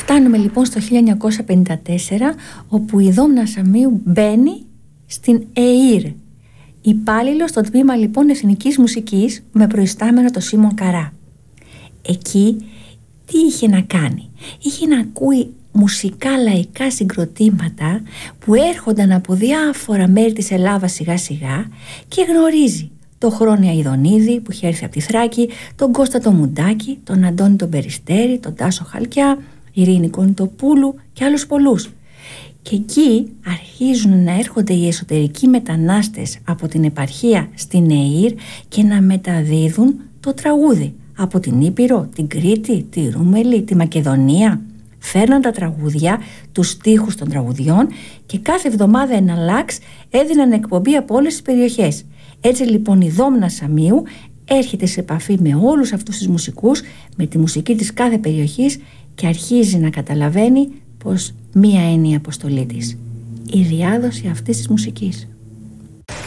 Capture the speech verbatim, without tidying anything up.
Φτάνουμε λοιπόν στο χίλια εννιακόσια πενήντα τέσσερα, όπου η Δόμνα Σαμίου μπαίνει στην ΕΙΡ, υπάλληλο στο τμήμα λοιπόν εθνικής μουσικής, με προϊστάμενο το Σίμων Καρά. Εκεί τι είχε να κάνει? Είχε να ακούει μουσικά λαϊκά συγκροτήματα που έρχονταν από διάφορα μέρη της Ελλάδας σιγά σιγά, και γνωρίζει τον Χρόνια Ιδονίδη που είχε έρθει από τη Θράκη, τον Κώστα τον Μουντάκη, τον Αντώνη τον Περιστέρη, τον Τάσο Χαλκιά, Ειρήνη Κονιτοπούλου και άλλους πολλούς. Και εκεί αρχίζουν να έρχονται οι εσωτερικοί μετανάστες από την επαρχία στην ΕΙΡ και να μεταδίδουν το τραγούδι από την Ήπειρο, την Κρήτη, τη Ρούμελη, τη Μακεδονία. Φέρναν τα τραγούδια, τους στίχους των τραγουδιών, και κάθε εβδομάδα ένα λάξ έδιναν εκπομπή από όλες τις περιοχές. Έτσι λοιπόν η Δόμνα Σαμίου έρχεται σε επαφή με όλους αυτούς τους μουσικούς, με τη μουσική της κάθε περιοχής, και αρχίζει να καταλαβαίνει πως μία είναι η αποστολή της: η διάδοση αυτής της μουσικής.